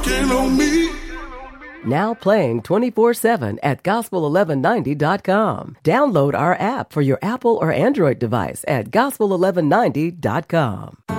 working on me. Now playing 24/7 at gospel1190.com. Download our app for your Apple or Android device at gospel1190.com.